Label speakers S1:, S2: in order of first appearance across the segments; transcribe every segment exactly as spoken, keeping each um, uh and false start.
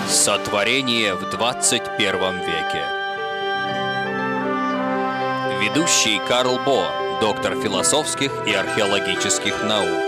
S1: Сотворение в двадцать первом веке. Ведущий Карл Бо, доктор философских и археологических наук.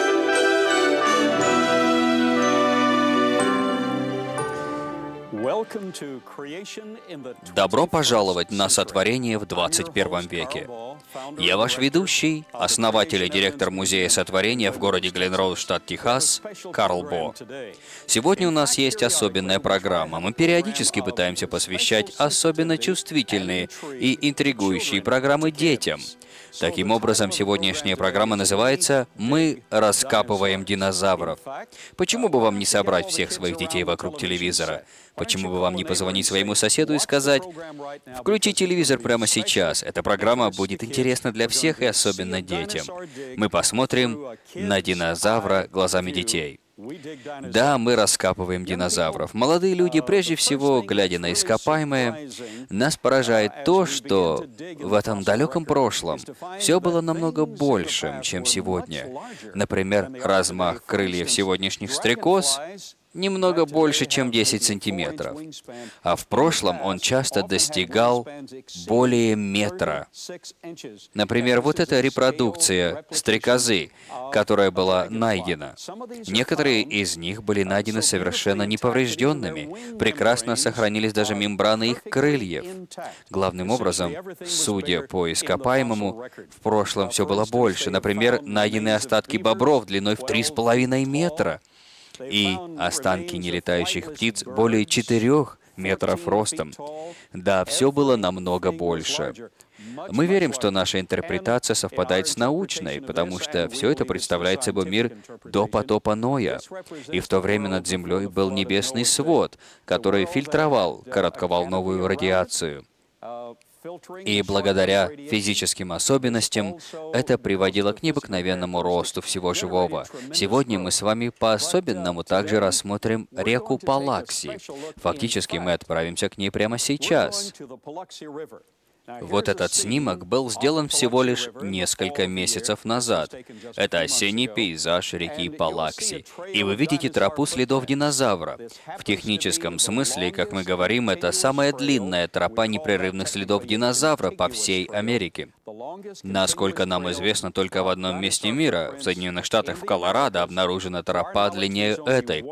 S1: Добро пожаловать на сотворение в двадцать первом веке. Я ваш ведущий, основатель и директор Музея сотворения в городе Гленроуз, штат Техас, Карл Бо. Сегодня у нас есть особенная программа. Мы периодически пытаемся посвящать особенно чувствительные и интригующие программы детям. Таким образом, сегодняшняя программа называется «Мы раскапываем динозавров». Почему бы вам не собрать всех своих детей вокруг телевизора? Почему бы вам не позвонить своему соседу и сказать: «Включи телевизор прямо сейчас, эта программа будет интересна для всех и особенно детям». Мы посмотрим на динозавра глазами детей. Да, мы раскапываем динозавров. Молодые люди, прежде всего, глядя на ископаемое, нас поражает то, что в этом далеком прошлом все было намного большим, чем сегодня. Например, размах крыльев сегодняшних стрекоз немного больше, чем десять сантиметров. А в прошлом он часто достигал более метра. Например, вот эта репродукция стрекозы, которая была найдена. Некоторые из них были найдены совершенно неповрежденными. Прекрасно сохранились даже мембраны их крыльев. Главным образом, судя по ископаемому, в прошлом все было больше. Например, найдены остатки бобров длиной в три с половиной метра. И останки нелетающих птиц более четырех метров ростом. Да, все было намного больше. Мы верим, что наша интерпретация совпадает с научной, потому что все это представляет собой мир до потопа Ноя. И в то время над Землей был небесный свод, который фильтровал коротковолновую радиацию. И благодаря физическим особенностям это приводило к необыкновенному росту всего живого. Сегодня мы с вами по-особенному также рассмотрим реку Палакси. Фактически мы отправимся к ней прямо сейчас. Вот этот снимок был сделан всего лишь несколько месяцев назад. Это осенний пейзаж реки Палакси. И вы видите тропу следов динозавра. В техническом смысле, как мы говорим, это самая длинная тропа непрерывных следов динозавра по всей Америке. Насколько нам известно, только в одном месте мира, в Соединенных Штатах, в Колорадо, обнаружена тропа длиннее этой.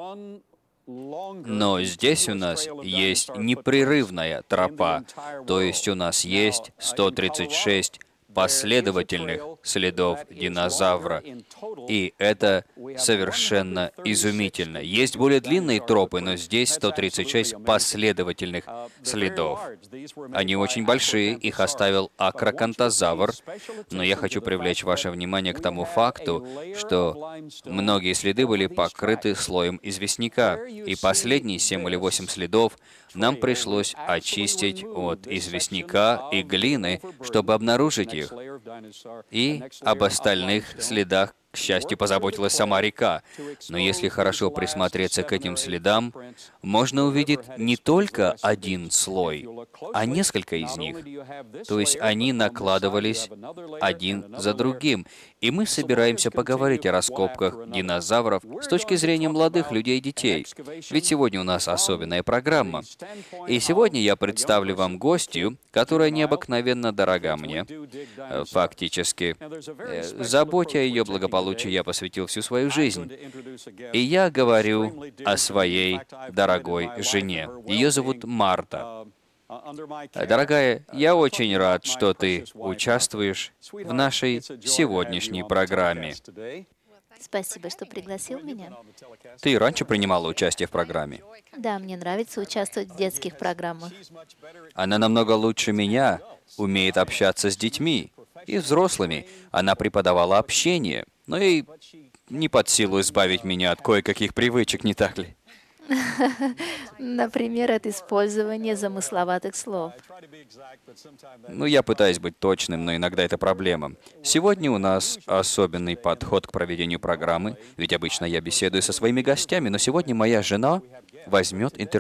S1: Но здесь у нас есть непрерывная тропа, то есть у нас есть сто тридцать шесть последовательных следов динозавра. И это совершенно изумительно. Есть более длинные тропы, но здесь сто тридцать шесть последовательных следов. Они очень большие, их оставил акрокантозавр, но я хочу привлечь ваше внимание к тому факту, что многие следы были покрыты слоем известняка, и последние семь или восемь следов нам пришлось очистить от известняка и глины, чтобы обнаружить их. И об остальных следах, к счастью, позаботилась сама река. Но если хорошо присмотреться к этим следам, можно увидеть не только один слой, а несколько из них. То есть они накладывались один за другим. И мы собираемся поговорить о раскопках динозавров с точки зрения молодых людей и детей. Ведь сегодня у нас особенная программа. И сегодня я представлю вам гостью, которая необыкновенно дорога мне. Фактически, заботе о ее благополучии я посвятил всю свою жизнь. И я говорю о своей дорогой жене. Ее зовут Марта. Дорогая, я очень рад, что ты участвуешь в нашей сегодняшней программе.
S2: Спасибо, что пригласил меня.
S1: Ты и раньше принимала участие в программе?
S2: Да, мне нравится участвовать в детских программах.
S1: Она намного лучше меня умеет общаться с детьми и взрослыми. Она преподавала общение, но ей не под силу избавить меня от кое-каких привычек, не так ли?
S2: Например, от использования замысловатых слов.
S1: Ну, я пытаюсь быть точным, но иногда это проблема. Сегодня у нас особенный подход к проведению программы, ведь обычно я беседую со своими гостями, но сегодня моя жена возьмет интервью